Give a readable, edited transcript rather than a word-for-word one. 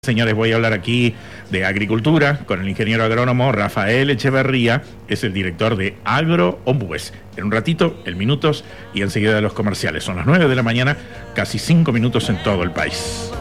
Señores, voy a hablar aquí de agricultura con el ingeniero agrónomo Rafael Echeverría, que es el director de Agroombúes. En un ratito, en minutos y enseguida los comerciales. Son las 9 de la mañana, casi 5 minutos en todo el país.